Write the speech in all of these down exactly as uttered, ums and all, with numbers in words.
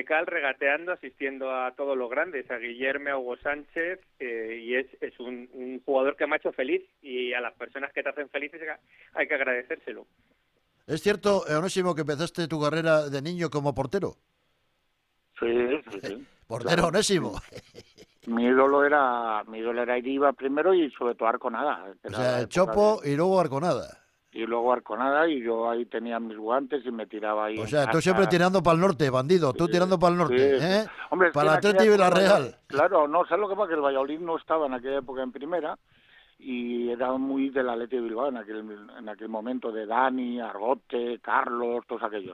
Becal regateando, asistiendo a todos los grandes, a Guillermo, a Hugo Sánchez, eh, y es, es un, un jugador que me ha hecho feliz, y a las personas que te hacen felices hay que agradecérselo. ¿Es cierto, Onésimo, que empezaste tu carrera de niño como portero? Sí, sí, sí. Portero, claro. Onésimo. Mi ídolo era, mi ídolo era Iriba primero y sobre todo Arconada. O sea, el Chopo de... y luego Arconada. Y luego Arconada, y yo ahí tenía mis guantes y me tiraba ahí. O sea, en tú casa. siempre tirando para el norte, bandido, tú sí, tirando para el norte, sí, ¿eh? Sí. Hombre, para Atleti y Villarreal. Claro, no, ¿sabes lo que pasa? Que el Valladolid no estaba en aquella época en primera, y era muy del Atleti de Bilbao en aquel, en aquel momento, de Dani, Argote, Carlos, todos aquellos.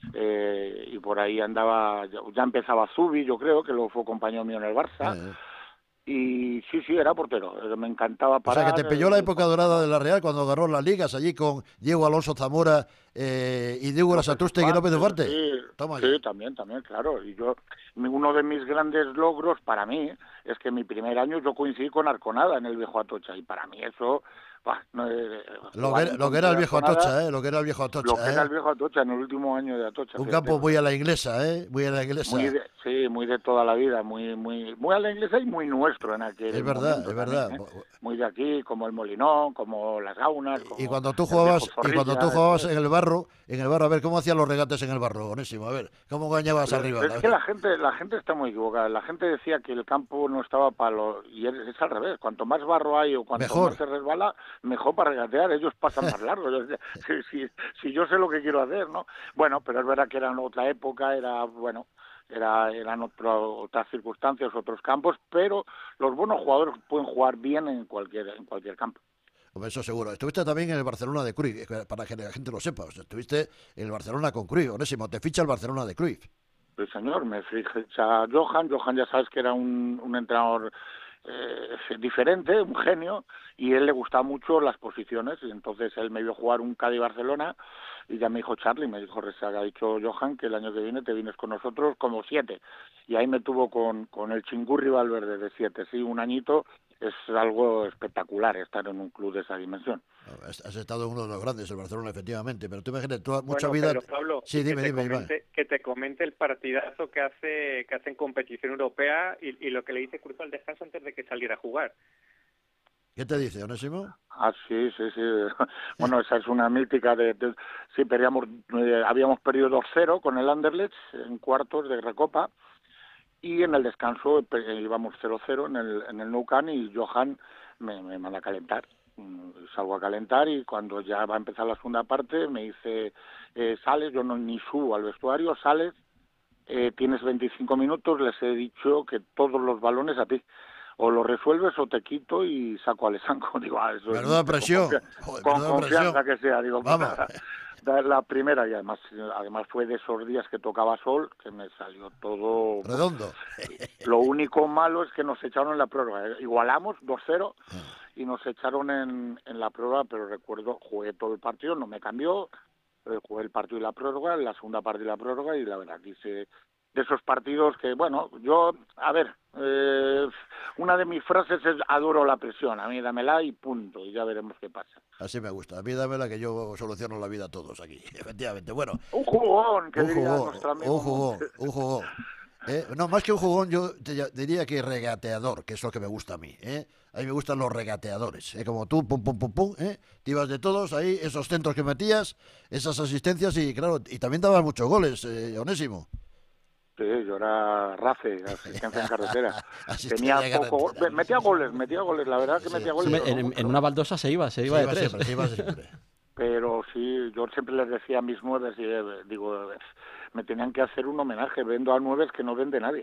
Eh, y por ahí andaba, ya, ya empezaba Zubi, yo creo, que luego fue compañero mío en el Barça. Eh. Y sí, sí, era portero, me encantaba parar. O sea, que te pilló la época dorada de la Real cuando agarró las ligas allí con Diego Alonso Zamora eh, y Diego Lasatuste y López Ufarte. Sí, Toma sí también, también, claro. Y yo, uno de mis grandes logros para mí es que mi primer año yo coincidí con Arconada en el viejo Atocha, y para mí eso... Bah, no, eh, lo, que, lo que era el viejo Atocha, ¿eh? Lo que era el viejo Atocha, Lo que ¿eh? era el viejo Atocha en el último año de Atocha. Un fíjate. Campo muy a la inglesa, ¿eh? Muy a la inglesa. Muy de, sí, muy de toda la vida, muy muy muy a la inglesa y muy nuestro en aquel Es verdad, momento es verdad. También, ¿eh? Muy de aquí, como el Molinón, como las Gaunas. Como y cuando tú jugabas, y cuando tú jugabas en el barro, en el barro, a ver, ¿cómo hacían los regates en el barro, Onésimo? A ver, ¿cómo gañabas Pero arriba? Es que la gente, la gente está muy equivocada. La gente decía que el campo no estaba para los... Y es, es al revés. Cuanto más barro hay o cuanto mejor. más se resbala, mejor para regatear. Ellos pasan más largo. si, si, si yo sé lo que quiero hacer, ¿no? Bueno, pero es verdad que era en otra época, era, bueno... Era, eran otro, otras circunstancias, otros campos, pero los buenos jugadores pueden jugar bien en cualquier en cualquier campo. Eso seguro. Estuviste también en el Barcelona de Cruyff, para que la gente lo sepa. O sea, estuviste en el Barcelona con Cruyff, Onésimo, te ficha el Barcelona de Cruyff. Sí, señor, me ficha Johan. Johan ya sabes que era un, un entrenador eh, diferente, un genio, y a él le gustaban mucho las posiciones, y entonces él me vio jugar un Cádiz-Barcelona, y ya me dijo Charlie, me dijo, ha dicho Johan que el año que viene te vienes con nosotros como siete, y ahí me tuvo con, con el Chingurri Valverde de siete, sí, un añito. Es algo espectacular estar en un club de esa dimensión. Has estado en uno de los grandes, el Barcelona, efectivamente, pero tú imagínate, tú mucha bueno, vida... Pero, Pablo, sí, dime, que, dime, te comente, que te comente el partidazo que hace que hace en competición europea y, y lo que le dice Cruz al descanso antes de que saliera a jugar. ¿Qué te dice, Onésimo? Ah, sí, sí, sí. Bueno, esa es una mítica de... de sí, perdíamos, eh, habíamos perdido dos cero con el Anderlecht en cuartos de Recopa, y en el descanso eh, íbamos cero cero en el, en el Nou Camp, y Johan me, me manda a calentar. Salgo a calentar, y cuando ya va a empezar la segunda parte me dice, eh, sales, yo no ni subo al vestuario, sales, eh, tienes veinticinco minutos, les he dicho que todos los balones a ti. O lo resuelves o te quito y saco al Esanco. Digo, ah, eso menuda es, presión. Con, Joder, con menuda confianza presión. que sea. Digo, vamos. La, la primera, y además además fue de esos días que tocaba sol, que me salió todo... redondo. Lo único malo es que nos echaron en la prórroga. Igualamos dos cero y nos echaron en, en la prórroga, pero recuerdo, jugué todo el partido, no me cambió, jugué el partido y la prórroga, la segunda parte y la prórroga, y la verdad que hice... de esos partidos que, bueno, yo, a ver, eh, una de mis frases es adoro la presión, a mí dámela y punto, y ya veremos qué pasa. Así me gusta, a mí dámela que yo soluciono la vida a todos aquí, efectivamente. Bueno, un jugón, que un diría jugón, nuestro amigo. Un jugón, un jugón. ¿Eh? No, más que un jugón, yo te diría que regateador, que es lo que me gusta a mí. ¿eh? A mí me gustan los regateadores, ¿eh? Como tú, pum, pum, pum, pum, ¿eh? Te ibas de todos ahí, esos centros que metías, esas asistencias, y claro, y también dabas muchos goles, eh, Onésimo. Sí, yo era RACE, asistencia en carretera. Tenía poco, carretera. metía goles, metía goles, la verdad que sí, metía goles. Sí, en, en una baldosa se iba, se iba se de iba tres. Siempre, se iba siempre. Pero sí, yo siempre les decía a mis nueves, y digo, me tenían que hacer un homenaje, vendo a nueves que no vende nadie.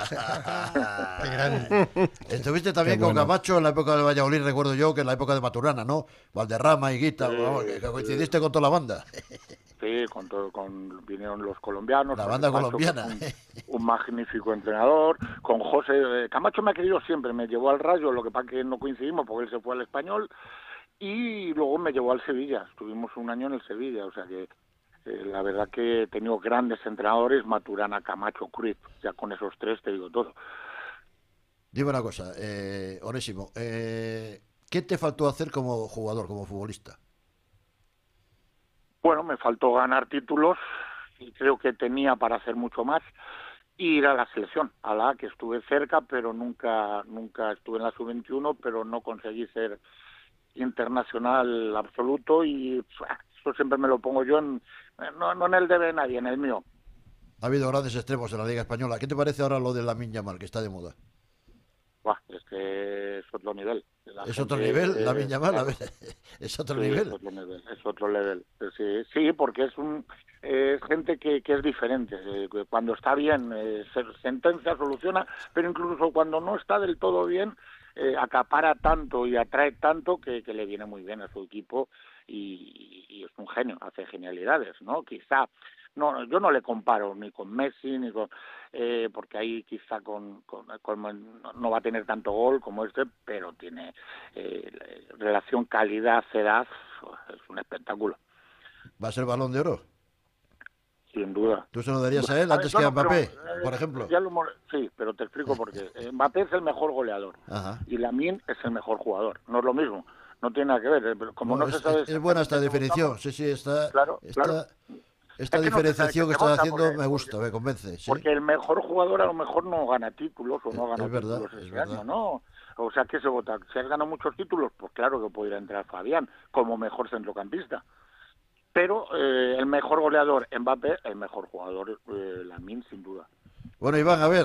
Estuviste también con bueno. Camacho en la época de Valladolid, recuerdo yo, que en la época de Maturana, ¿no? Valderrama y Guita, sí, vamos, que coincidiste sí. con toda la banda. Sí, con todo, con vinieron los colombianos. La banda Camacho, colombiana. Un, un magnífico entrenador. Con José, eh, Camacho me ha querido siempre, me llevó al Rayo, lo que pasa que no coincidimos porque él se fue al Español, y luego me llevó al Sevilla. Estuvimos un año en el Sevilla, o sea que eh, la verdad que he tenido grandes entrenadores, Maturana, Camacho, Cruyff, ya con esos tres te digo todo. Dime una cosa, eh, Onésimo, eh, ¿qué te faltó hacer como jugador, como futbolista? Bueno, me faltó ganar títulos, y creo que tenía para hacer mucho más, y ir a la selección, a la que estuve cerca, pero nunca nunca estuve en la sub veintiuno, pero no conseguí ser internacional absoluto y eso siempre me lo pongo yo, en, no, no en el debe de nadie, en el mío. Ha habido grandes extremos en la Liga Española. ¿Qué te parece ahora lo de Lamine Yamal, que está de moda? Buah, es que es otro nivel. La ¿Es gente, otro nivel, eh, Lamine Yamal? A eh, ver, ¿es otro sí, nivel? Es otro nivel, es otro nivel. Sí, sí, porque es un es gente que, que es diferente. Eh, cuando está bien, eh, se sentencia, soluciona, pero incluso cuando no está del todo bien, eh, acapara tanto y atrae tanto que, que le viene muy bien a su equipo y, y es un genio, hace genialidades, ¿no? Quizá, no, yo no le comparo ni con Messi, ni con eh, porque ahí quizá con, con, con no va a tener tanto gol como este, pero tiene eh, relación calidad-edad, es un espectáculo. ¿Va a ser Balón de Oro? Sin duda. ¿Tú se lo darías a él A antes ver, que no, a no, Mbappé, pero, por eh, ejemplo? Ya lo, sí, pero te explico por qué. Mbappé es el mejor goleador. Ajá. Y Lamine es el mejor jugador. No es lo mismo. No tiene nada que ver. Como no, No, se es, sabe es, es buena esta exactamente definición. votamos, Sí, sí, esta, claro, esta, claro. esta Es que no se sabe diferenciación que que se estás vota haciendo porque- me gusta, porque- me convence. ¿Sí? Porque el mejor jugador a lo mejor no gana títulos o no Es- gana es verdad, títulos es este verdad. año, ¿no? O sea, ¿qué se vota? Si has ganado muchos títulos, pues claro que podría entrar Fabián como mejor centrocampista. Pero eh, el mejor goleador, Mbappé, el mejor jugador, eh, Lamine, sin duda. Bueno, Iván, a ver,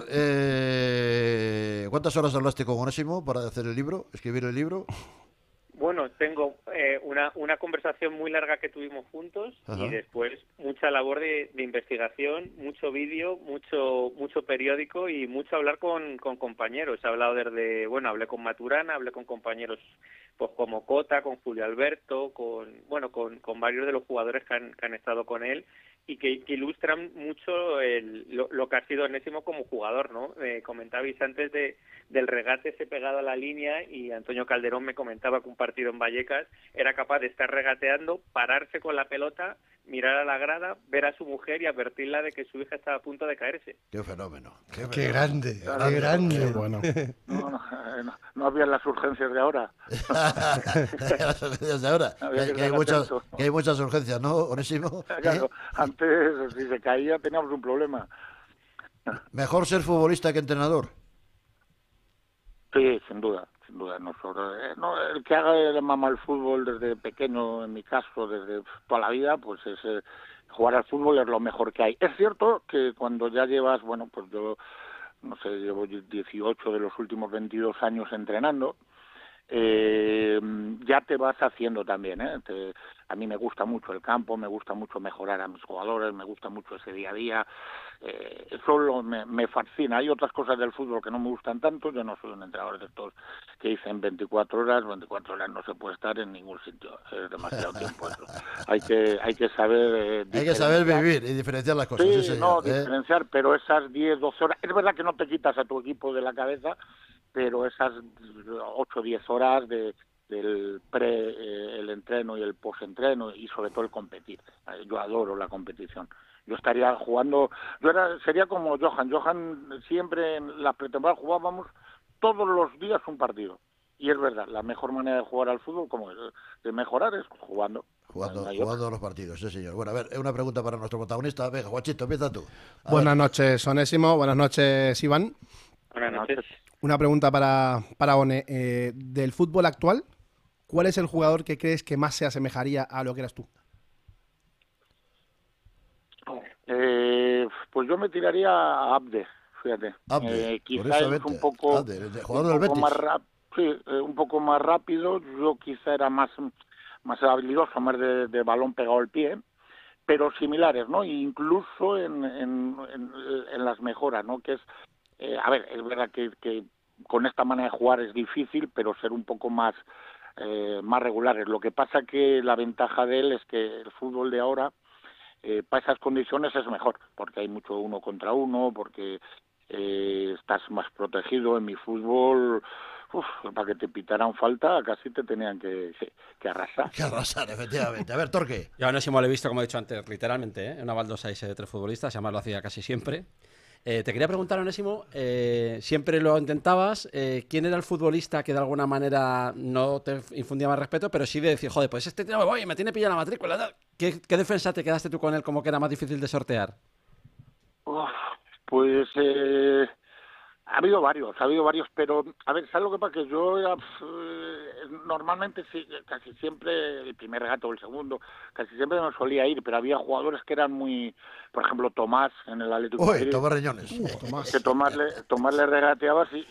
eh, ¿cuántas horas hablaste con Onésimo para hacer el libro, escribir el libro? Bueno, tengo eh, una, una conversación muy larga que tuvimos juntos. Ajá. Y después mucha labor de, de investigación, mucho vídeo, mucho mucho periódico y mucho hablar con, con compañeros. He hablado desde, bueno, hablé con Maturana, hablé con compañeros pues como Cota, con Julio Alberto, con bueno, con, con varios de los jugadores que han, que han estado con él y que, que ilustran mucho el, lo, lo que ha sido Onésimo como jugador, ¿no? Eh, comentabais antes de, del regate ese pegado a la línea y Antonio Calderón me comentaba que un partido en Vallecas era capaz de estar regateando, pararse con la pelota, mirar a la grada, ver a su mujer y advertirla de que su hija estaba a punto de caerse. Qué fenómeno. Qué, Qué fenómeno. grande, Qué qué grande. Qué Bueno. No, no, eh, no, no había las urgencias de ahora. Las urgencias de ahora. Que Había hay, que que hay estar muchas, atento. que hay muchas urgencias, ¿no, Onésimo? ¿Eh? Claro, antes, si se caía, teníamos un problema. ¿Mejor ser futbolista que entrenador? Sí, sin duda, sin duda. Nosotros, eh, no, el que haga el mamá al fútbol desde pequeño, en mi caso, desde toda la vida, pues es eh, jugar al fútbol es lo mejor que hay. Es cierto que cuando ya llevas, bueno, pues yo, no sé, llevo dieciocho de los últimos veintidós años entrenando, eh, ya te vas haciendo también, ¿eh? Te, a mí me gusta mucho el campo, me gusta mucho mejorar a mis jugadores, me gusta mucho ese día a día, eh, eso lo, me, me fascina. Hay otras cosas del fútbol que no me gustan tanto, yo no soy un entrenador de estos que dicen veinticuatro horas, veinticuatro horas no se puede estar en ningún sitio, es demasiado tiempo eso. Hay que, hay que saber... Eh, Hay que saber vivir y diferenciar las cosas. Sí, Sí, señor, no, ¿eh? diferenciar, pero esas diez, doce horas, es verdad que no te quitas a tu equipo de la cabeza, pero esas ocho o diez horas de, del pre, eh, el entreno y el post-entreno y sobre todo el competir. Eh, yo adoro la competición. Yo estaría jugando, yo era sería como Johan. Johan siempre en la pretemporada jugábamos todos los días un partido. Y es verdad, la mejor manera de jugar al fútbol, como de, de mejorar, es jugando. Jugando, No hay jugando los partidos, sí, señor. Bueno, a ver, una pregunta para nuestro protagonista. Venga, Juanchito, empieza tú. A Buenas ver. noches, Onésimo. Buenas noches, Iván. Buenas noches. Una pregunta para, para One. Eh, del fútbol actual, ¿cuál es el jugador que crees que más se asemejaría a lo que eras tú? Eh, pues yo me tiraría a Abde, fíjate. Abde, eh, quizá es curiosamente. un poco, Abde, el de- un jugador del poco Betis. más rápido, sí, eh, un poco más rápido. Yo quizá era más, más habilidoso, más de, de balón pegado al pie, pero similares, ¿no? Incluso en, en, en, en las mejoras, ¿no? Que es, eh, a ver, es verdad que, que con esta manera de jugar es difícil, pero ser un poco más, eh, más regulares. Lo que pasa que la ventaja de él es que el fútbol de ahora, Eh, para esas condiciones es mejor, porque hay mucho uno contra uno, porque eh, estás más protegido. En mi fútbol, uf, para que te pitaran falta, casi te tenían que, que arrasar. Que arrasar, efectivamente. A ver, Torque. Yo a Onésimo lo he visto, como he dicho antes, literalmente, ¿eh? En una baldosa y de tres futbolistas, además lo hacía casi siempre. Eh, te quería preguntar, Onésimo, eh, siempre lo intentabas, eh, ¿quién era el futbolista que de alguna manera no te infundía más respeto, pero sí de decir, joder, pues este tío me voy, me tiene pillado la matrícula? ¿Qué, ¿Qué defensa te quedaste tú con él como que era más difícil de sortear? Uf, Pues eh, ha habido varios, ha habido varios, pero a ver, ¿sabes lo que pasa? Que yo era, eh, normalmente sí, casi siempre el primer regate o el segundo, casi siempre me solía ir, pero había jugadores que eran muy, por ejemplo, Tomás en el Atlético de Uy, Madrid, Tomás Reñones. Uf, Tomás. que Tomás le, Tomás le regateabas y,